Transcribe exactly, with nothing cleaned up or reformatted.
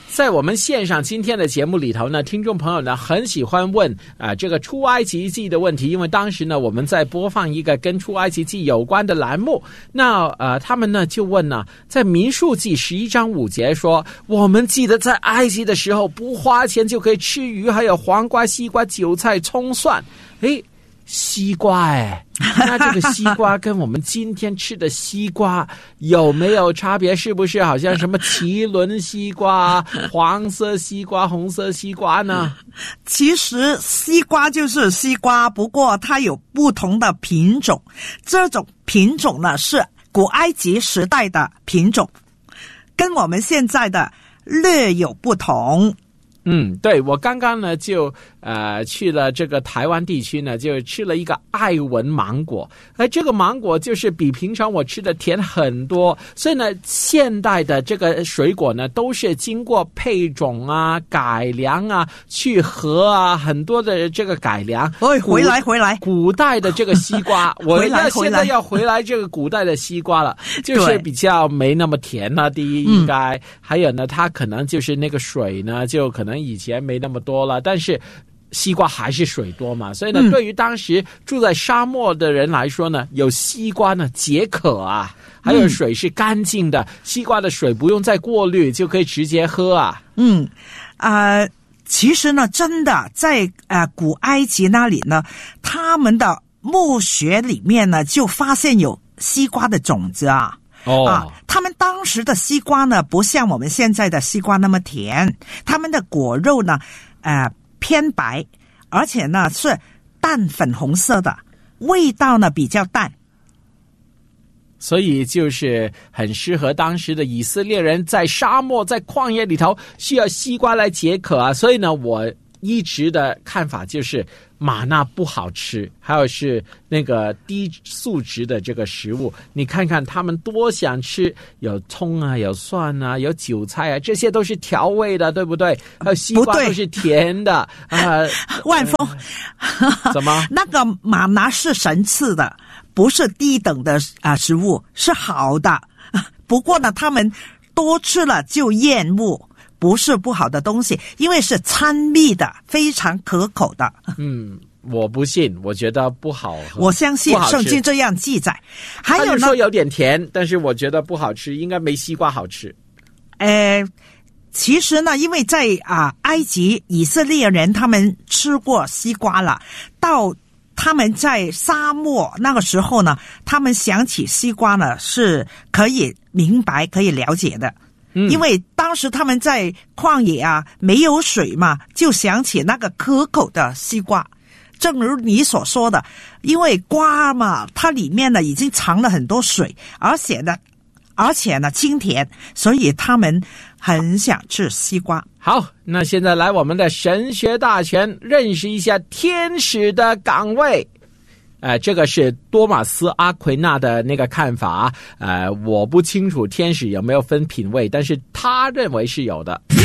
在我们线上今天的节目里头呢，听众朋友呢很喜欢问啊、呃、这个出埃及记的问题，因为当时呢我们在播放一个跟出埃及记有关的栏目。那呃他们呢就问呢，在民数记十一章五节说，我们记得在埃及的时候不花钱就可以吃鱼，还有黄瓜、西瓜、韭菜、葱蒜。诶，西瓜哎，那这个西瓜跟我们今天吃的西瓜有没有差别？是不是好像什么麒麟西瓜、黄色西瓜、红色西瓜呢？ 其实西瓜就是西瓜，不过它有不同的品种，这种品种呢是古埃及时代的品种，跟我们现在的略有不同。 嗯，对，我刚刚呢就呃去了这个台湾地区呢，就吃了一个爱文芒果，而这个芒果就是比平常我吃的甜很多，所以呢，现代的这个水果呢都是经过配种啊、改良啊、去核啊，很多的这个改良。 哎，回来回来， 古代的这个西瓜，我要现在要回来这个古代的西瓜了，就是比较没那么甜啊。第一应该、嗯、还有呢，它可能就是那个水呢，就可能以前没那么多了，但是西瓜还是水多嘛，所以呢、嗯、对于当时住在沙漠的人来说呢，有西瓜呢解渴啊，还有水是干净的、嗯、西瓜的水不用再过滤就可以直接喝啊。 嗯呃其实呢真的在呃古埃及那里呢，他们的墓穴里面呢就发现有西瓜的种子啊。 哦、 啊，他们当时的西瓜呢，不像我们现在的西瓜那么甜，他们的果肉呢，呃，偏白，而且呢是淡粉红色的，味道呢比较淡， 所以就是很适合当时的以色列人在沙漠、在旷野里头需要西瓜来解渴啊。所以呢，我一直的看法就是玛纳不好吃，还有是那个低素质的这个食物，你看看他们多想吃，有葱啊，有蒜啊，有韭菜啊，这些都是调味的，对不对？还有西瓜都是甜的啊、呃。 万峰、 呃，怎么？ 那个玛纳是神赐的，不是低等的啊、呃、食物，是好的。不过呢，他们多吃了就厌恶。不是不好的东西，因为是参蜜的，非常可口的。 嗯，我不信，我觉得不好喝。 我相信圣经这样记载。还有呢， 他就说有点甜，但是我觉得不好吃，应该没西瓜好吃。 呃，其实呢，因为在啊、呃、埃及以色列人他们吃过西瓜了，到他们在沙漠那个时候呢，他们想起西瓜呢是可以明白、可以了解的。嗯、因为当时他们在旷野啊，没有水嘛，就想起那个可口的西瓜。正如你所说的，因为瓜嘛，它里面呢已经藏了很多水，而且呢，而且呢清甜，所以他们很想吃西瓜。 好，那现在来我们的神学大全，认识一下天使的岗位。呃，这个是多马斯阿奎那的那个看法，呃，我不清楚天使有没有分品位，但是他认为是有的。